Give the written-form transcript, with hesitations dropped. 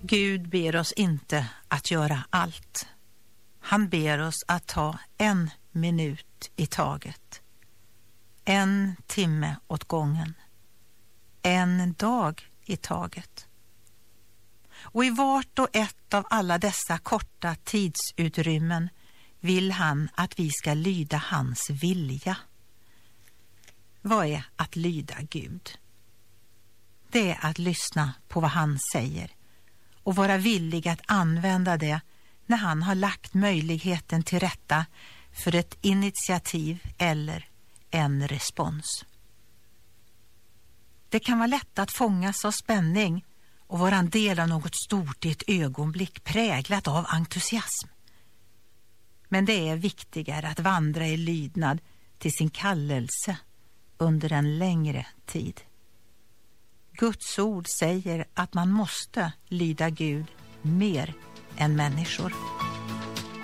Gud ber oss inte att göra allt. Han ber oss att ta 1 minut i taget. 1 timme åt gången. 1 dag i taget. Och i vart och ett av alla dessa korta tidsutrymmen vill han att vi ska lyda hans vilja. Vad är att lyda Gud? Det är att lyssna på vad han säger och vara villig att använda det när han har lagt möjligheten till rätta för ett initiativ eller en respons. Det kan vara lätt att fångas av spänning och vara en del av något stort i ett ögonblick präglat av entusiasm. Men det är viktigare att vandra i lydnad till sin kallelse under en längre tid. Guds ord säger att man måste lyda Gud mer än människor.